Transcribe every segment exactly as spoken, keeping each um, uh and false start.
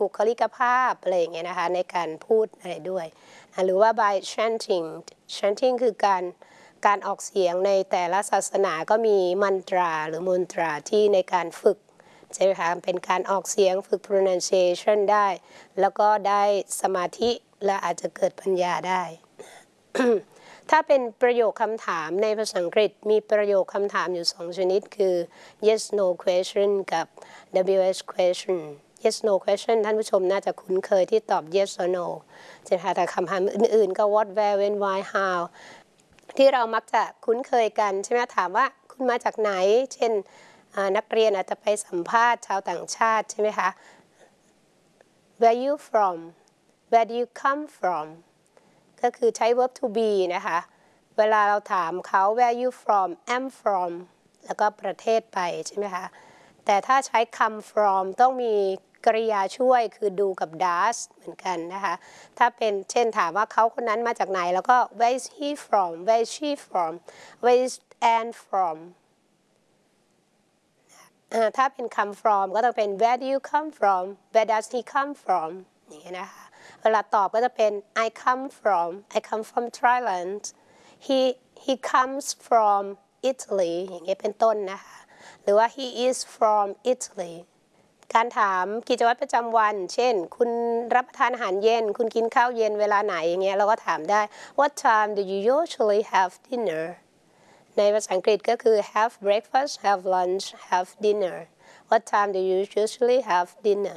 บุคลิกภาพอะไรอย่างเงี้ยนะคะในการพูดอะไรด้วยหรือว่า by chanting chanting คือการการออกเสียงในแต่ละศาสนาก็มีมันตราหรือมนตราที่ในการฝึกใช่ไหมคะเป็นการออกเสียงฝึก pronunciation ได้แล้วก็ได้สมาธิและอาจจะเกิดปัญญาได้ ถ้าเป็นประโยคคำถามในภาษาอังกฤษมีประโยคคำถามอยู่สองชนิดคือ yes no question กับ ดับเบิลยู เอช question yes no question ท่านผู้ชมน่าจะคุ้นเคยที่ตอบ yes or no ใช่ไหมคะแต่คำถามอื่นๆก็ what where when why how ที่เรามักจะคุ้นเคยกันใช่ไหมถามว่าคุณมาจากไหนเช่นนักเรียนอาจจะไปสัมภาษณ์ชาวต่างชาติใช่ไหมคะ where you from where do you come from ก็คือใช้ verb to be นะคะเวลาเราถามเขา where you from am from แล้วก็ประเทศไปใช่ไหมคะแต่ถ้าใช้ come from ต้องมีกริยาช่วยคือdoกับ does เหมือนกันนะคะถ้าเป็นเช่นถามว่าเขาคนนั้นมาจากไหนแล้วก็ where is he from where is she from where is Anne from ถ้าเป็น come from ก็ต้องเป็น where do you come from where does he come from อย่างนี้นะคะเวลาตอบก็จะเป็น I come from I come from Thailand he he comes from Italy อย่างนี้เป็นต้นนะคะหรือว่า he is from Italy การถามกิจวัตรประจำวันเช่นคุณรับประทานอาหารเย็นคุณกินข้าวเย็นเวลาไหนอย่างเงี้ยเราก็ถามได้ what time do you usually have dinner ในภาษาอังกฤษก็คือ have breakfast have lunch have dinner what time do you usually have dinner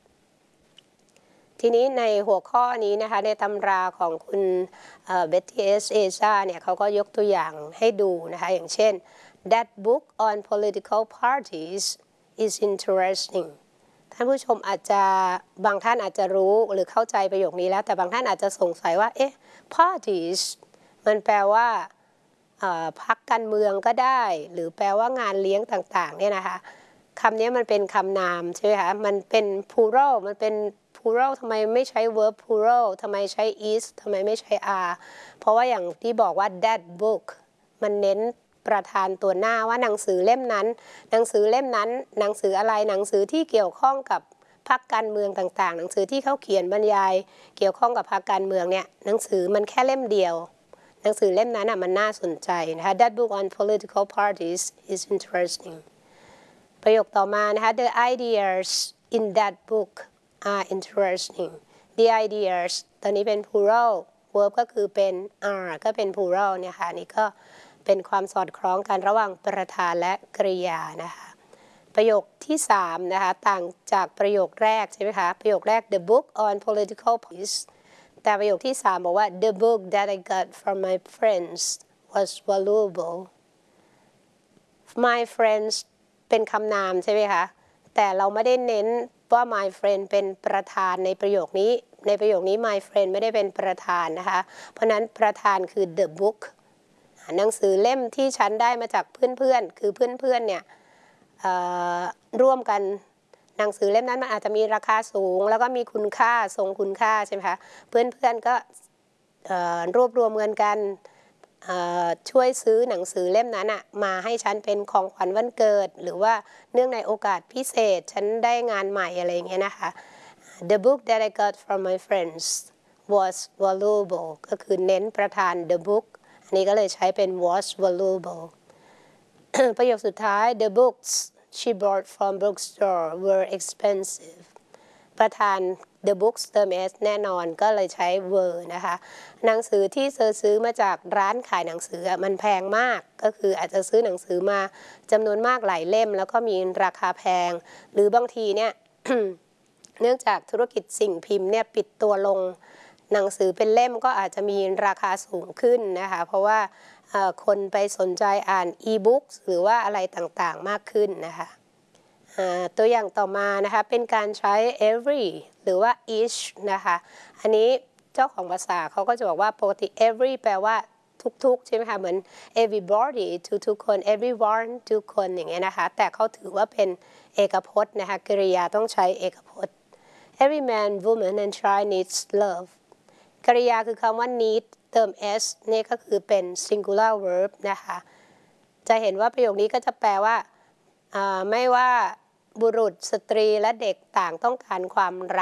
ทีนี้ในหัวข้อนี้นะคะในตำราของคุณเบตตี้เอสเอซ่าเนี่ยเขาก็ยกตัวอย่างให้ดูนะคะอย่างเช่น that book on political parties is interesting ท่านผู้ชมอาจจะบางท่านอาจจะรู้หรือเข้าใจประโยคนี้แล้วแต่บางท่านอาจจะสงสัยว่าเอ๊ะ parties มันแปลว่าพรรคการเมืองก็ได้หรือแปลว่างานเลี้ยงต่างๆเนี่ยนะคะคำนี้มันเป็นคำนามใช่ไหมคะมันเป็น plural มันเป็น plural ทำไมไม่ใช้ verb plural ทำไมใช้ is ทำไมไม่ใช้ are เพราะว่าอย่างที่บอกว่า that book มันเน้นประธานตัวหน้าว่าหนังสือเล่มนั้นหนังสือเล่มนั้นหนังสืออะไรหนังสือที่เกี่ยวข้องกับพรรคการเมืองต่างๆหนังสือที่เขาเขียนบรรยายเกี่ยวข้องกับพรรคการเมืองเนี่ยหนังสือมันแค่เล่มเดียวหนังสือเล่มนั้นอ่ะมันน่าสนใจนะคะ That book on political parties is interesting ประโยคต่อมานะคะ The ideas in that book are interesting the ideas ตอนนี้เป็น plural verb ก็คือเป็น are ก็เป็น plural เนี่ยค่ะนี่ก็เป็นความสอดคล้องกันระหว่างประธานและกริยานะคะประโยคที่สามนะคะต่างจากประโยคแรกใช่ไหมคะประโยคแรก The book on political parties แต่ประโยคที่สามบอกว่า The book that I got from my friends was valuable my friends เป็นคำนามใช่ไหมคะแต่เราไม่ได้เน้นว่า my friend เป็นประธานในประโยคนี้ในประโยคนี้ my friend ไม่ได้เป็นประธานนะคะเพราะนั้นประธานคือ the book หนังสือเล่มที่ฉันได้มาจากเพื่อนๆคือเพื่อนๆเนี่ยร่วมกันหนังสือเล่มนั้นมันอาจจะมีราคาสูงแล้วก็มีคุณค่าทรงคุณค่าใช่ไหมคะเพื่อนๆก็รวบรวมเงินกันช่วยซื้อหนังสือเล่มนั้นอะมาให้ฉันเป็นของขวัญวันเกิดหรือว่าเนื่องในโอกาสพิเศษฉันได้งานใหม่อะไรอย่างเงี้ยนะคะ The book that I got from my friends was valuable ก็คือเน้นประธาน the book อันนี้ก็เลยใช้เป็น was valuable ประโยคสุดท้าย The books she bought from bookstore were expensive ประธาน the books เติม s แน่นอนก็เลยใช้ were นะคะหนังสือที่เธอซื้อมาจากร้านขายหนังสือมันแพงมากก็คืออาจจะซื้อหนังสือมาจำนวนมากหลายเล่มแล้วก็มีราคาแพงหรือบางทีเนี่ย เนื่องจากธุรกิจสิ่งพิมพ์เนี่ยปิดตัวลงหนังสือเป็นเล่มก็อาจจะมีราคาสูงขึ้นนะคะเพราะว่าคนไปสนใจอ่านอีบุ๊กหรือว่าอะไรต่างๆมากขึ้นนะคะตัวอย่างต่อมานะคะเป็นการใช้ every หรือว่า each นะคะอันนี้เจ้าของภาษาเขาก็จะบอกว่าปกติ every แปลว่าทุกๆใช่ไหมคะเหมือน everybody ทุกๆคน everyone ทุกคนอย่างเงี้ยนะคะแต่เขาถือว่าเป็นเอกพจน์นะคะกริยาต้องใช้เอกพจน์ every man woman and child needs love กริยาคือคำว่า need เติม s นี่ก็คือเป็น singular verb นะคะจะเห็นว่าประโยคนี้ก็จะแปลว่าไม่ว่าบุรุษสตรีและเด็กต่างต้องการความรัก